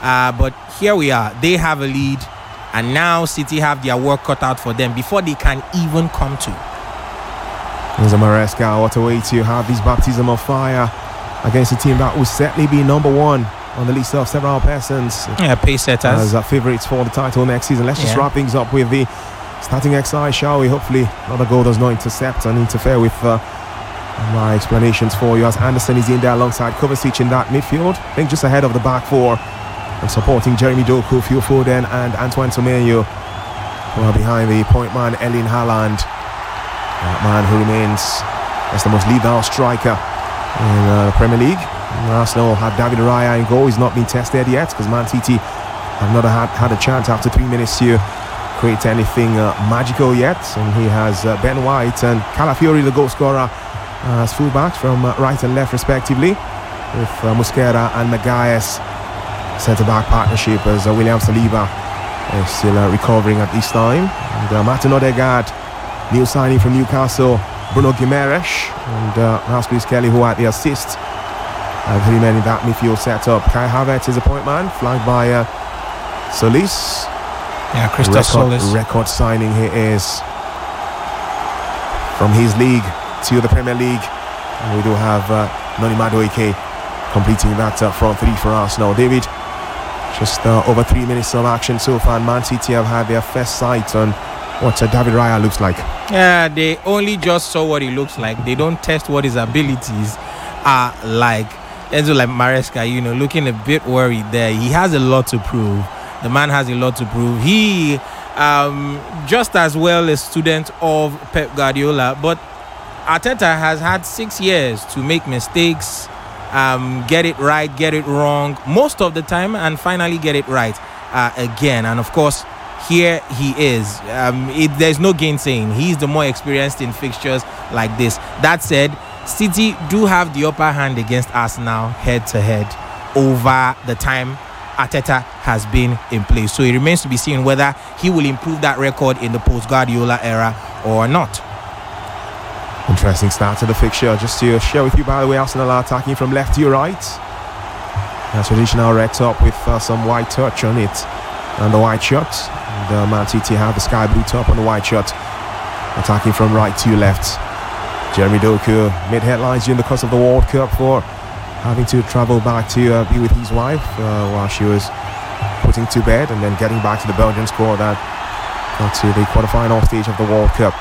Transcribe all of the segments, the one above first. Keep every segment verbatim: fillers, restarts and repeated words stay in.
Uh, but here we are. They have a lead, and now City have their work cut out for them before they can even come to. There's a Maresca. What a way to have this baptism of fire against a team that will certainly be number one on the list of several persons. Yeah, pace setters. As uh, favourites for the title next season. Let's just yeah. wrap things up with the starting exercise, shall we? Hopefully another goal does not intercept and interfere with uh, my explanations for you, as Anderson is in there alongside Kovacic in that midfield. I think just ahead of the back four and supporting Jeremy Doku, Phil Foden and Antoine Semenyo, who are behind the point man Erling Haaland, that man who remains as the most lethal striker in uh, the Premier League. Arsenal have David Raya in goal. He's not been tested yet because Man City have not had, had a chance after three minutes to create anything uh, magical yet. And he has uh, Ben White and Calafiori, the goal scorer, uh, as fullbacks from uh, right and left respectively, with uh, Mosquera and Magalhaes centre-back partnership, as uh, William Saliba is still uh, recovering at this time. And uh, Martin Odegaard, new signing from Newcastle, Bruno Guimaraes and uh, Rasmus Kelly, who had the assist. Uh, three men in that midfield setup. Kai Havertz is a point man, flanked by uh, Solis. Yeah, Christoph Solis. Record signing he is from his league to the Premier League. And we do have uh, Noni Madueke completing that uh, front three for Arsenal. David, just uh, over three minutes of action so far, and Man City have had their first sight on what uh, David Raya looks like. Yeah, they only just saw what he looks like. They don't test what his abilities are like. Enzo like Maresca, you know, looking a bit worried there. He has a lot to prove. The man has a lot to prove. He, um, just as well a student of Pep Guardiola, but Arteta has had six years to make mistakes, um, get it right, get it wrong, most of the time, and finally get it right uh, again. And of course, here he is. Um, it, there's no gainsaying. He's the more experienced in fixtures like this. That said, City do have the upper hand against Arsenal head to head over the time Arteta has been in place. So it remains to be seen whether he will improve that record in the post-Guardiola era or not. Interesting start to the fixture. Just to share with you, by the way, Arsenal are attacking from left to right. A traditional red top with uh, some white touch on it and the white shirt. And uh, Man City have the sky blue top on the white shirt. Attacking from right to left. Jeremy Doku made headlines during the course of the World Cup for having to travel back to uh, be with his wife uh, while she was putting to bed, and then getting back to the Belgian squad that got to the quarterfinal stage of the World Cup.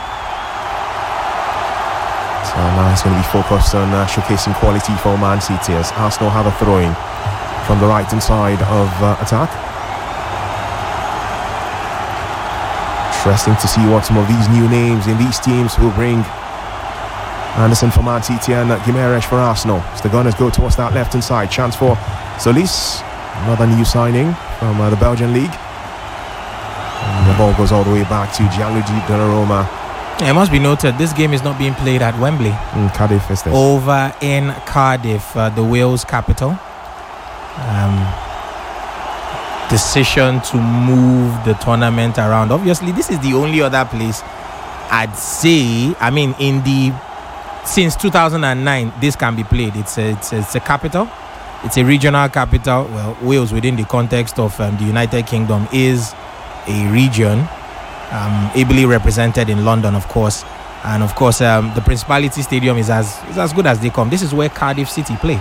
So now he's going to be focused on uh, showcasing quality for Man City, as Arsenal have a throw-in from the right hand side of uh, attack. Interesting to see what some of these new names in these teams will bring. Anderson for Man City and uh, Guimaraes for Arsenal. So the Gunners go towards that left hand side. Chance for Solis, another new signing from uh, the Belgian league. And the ball goes all the way back to Gianluigi Donnarumma. Yeah, it must be noted, this game is not being played at Wembley. In Cardiff, is this? Over in Cardiff, uh, the Wales capital. Um, decision to move the tournament around. Obviously, this is the only other place I'd say, I mean, in the since two thousand nine, this can be played. It's a, it's a, it's a capital. It's a regional capital. Well, Wales, within the context of um, the United Kingdom, is a region, um, ably represented in London, of course. And of course, um, the Principality Stadium is as is as good as they come. This is where Cardiff City play.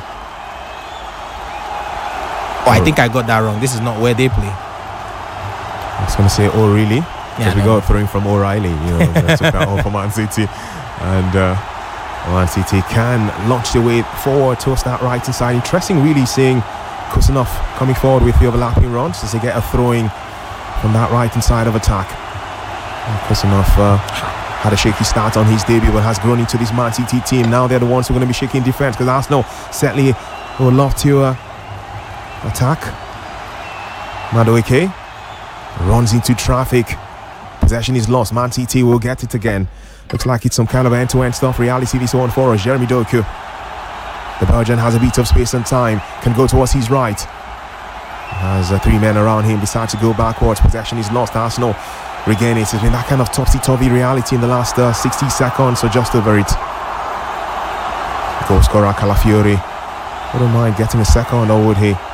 Oh, I think I got that wrong. This is not where they play. I was going to say, oh, really? Because yeah, we no. got throwing from O'Reilly, you know, that took that off for Man City. And uh, Man City can launch their way forward towards that right hand side. Interesting, really, seeing Kusanov coming forward with the overlapping runs as they get a throwing from that right hand side of attack. Kusanov uh, had a shaky start on his debut, but has grown into this Man City team. Now they're the ones who are going to be shaking defence, because Arsenal certainly would love to uh, attack. Madueke runs into traffic. Possession is lost. Man City will get it again. Looks like it's some kind of end-to-end stuff. Reality this one for us. Jeremy Doku, the Belgian, has a bit of space and time. Can go towards his right. Has uh, three men around him. Decides to go backwards. Possession is lost. Arsenal regain it. It's been that kind of topsy-turvy reality in the last uh, sixty seconds, so just over it. Goal scorer Calafiori wouldn't mind getting a second, or would he?